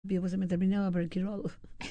Después se me terminaba Berkey Road.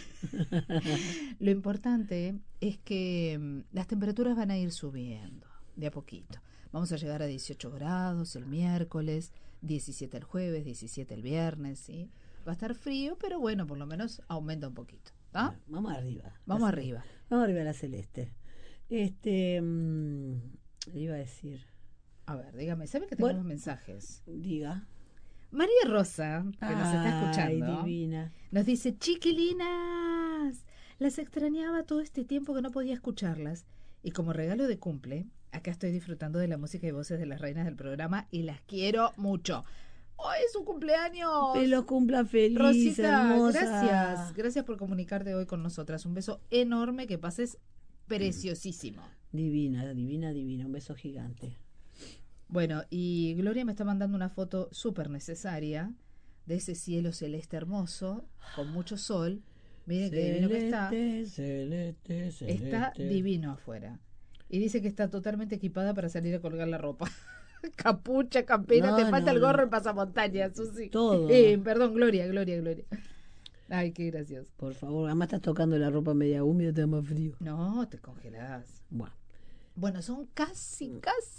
Lo importante es que las temperaturas van a ir subiendo de a poquito. Vamos a llegar a 18 grados el miércoles, 17 el jueves, 17 el viernes, ¿sí? Va a estar frío, pero bueno, por lo menos aumenta un poquito, ¿ah? Bueno, vamos arriba. Vamos arriba. Vamos arriba a la celeste. Este, le iba a decir. A ver, dígame, ¿sabe que tenemos Bueno, mensajes? diga. María Rosa, que nos está Ay, escuchando, divina. nos dice: chiquilinas, las extrañaba todo este tiempo que no podía escucharlas. Y como regalo de cumple, acá estoy disfrutando de la música y voces de las reinas del programa y las quiero mucho. ¡Hoy es su cumpleaños! Que los cumpla feliz, Rosita, hermosa. gracias por comunicarte hoy con nosotras. Un beso enorme, que pases preciosísimo. Divina, divina, divina. Un beso gigante. Bueno, y Gloria me está mandando una foto súper necesaria de ese cielo celeste hermoso, con mucho sol. Miren qué divino que está. Celeste, celeste. Está divino afuera. Y dice que está totalmente equipada para salir a colgar la ropa. Capucha, campera, No, te falta no, el gorro, no. el pasamontañas, Susi. Todo. Perdón, Gloria, Gloria, Gloria. Ay, qué gracioso. Por favor, además estás tocando la ropa media húmeda, te da más frío. No, te congelás. Bueno. Bueno, son casi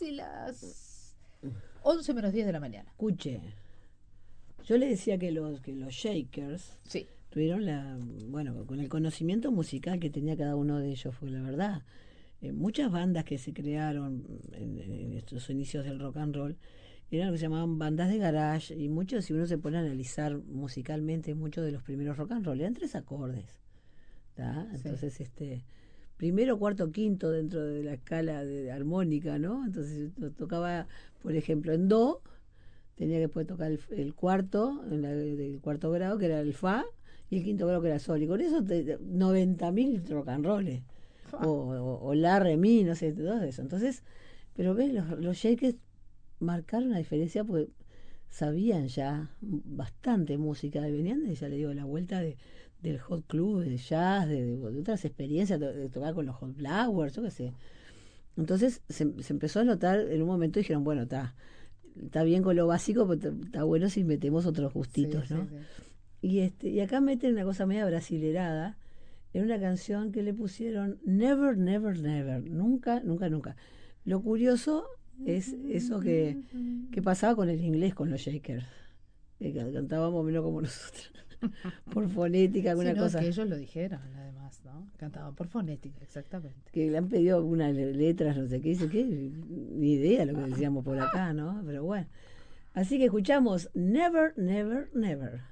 las 11 menos 10 de la mañana. Escuche, yo le decía que los Shakers Sí. tuvieron bueno, con el conocimiento musical que tenía cada uno de ellos, fue la verdad. Muchas bandas que se crearon en estos inicios del rock and roll eran lo que se llamaban bandas de garage, y muchos, si uno se pone a analizar musicalmente, muchos de los primeros rock and roll eran tres acordes, ¿tá? Sí. Entonces, primero, cuarto, quinto dentro de la escala de armónica, ¿no? Entonces tocaba, por ejemplo, en do, tenía que después tocar el cuarto, del cuarto grado, que era el fa, y el quinto grado, que era el sol. Y con eso 90.000 rock and rolls. O la, re, mi, no sé, todo eso. Entonces, pero ves, los Shakers marcaron la diferencia porque sabían ya bastante música, venían de, ya le digo, la vuelta del hot club, de jazz, de otras experiencias, de tocar con los hot flowers, yo qué sé. Entonces se empezó a notar en un momento, dijeron, bueno, está bien con lo básico, pero está bueno si metemos otros gustitos, Sí, ¿no? sí, sí. Y acá meten una cosa media brasilerada en una canción que le pusieron Never, Never, Never, nunca, nunca, nunca. Lo curioso es eso que pasaba con el inglés, con los Shakers, que cantábamos menos como nosotros, por fonética, alguna Sí, no, cosa. que ellos lo dijeron, además, ¿no? Cantaban por fonética, exactamente. Que le han pedido algunas letras, no sé qué, dice que ni idea lo que decíamos por acá, ¿no? Pero bueno. Así que escuchamos Never, Never, Never.